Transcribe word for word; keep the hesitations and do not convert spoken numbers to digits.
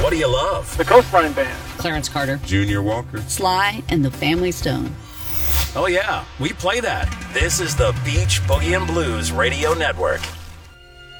What do you love? The Coastline Band. Clarence Carter. Junior Walker. Sly and the Family Stone. Oh yeah, we play that. This is the Beach Boogie and Blues Radio Network.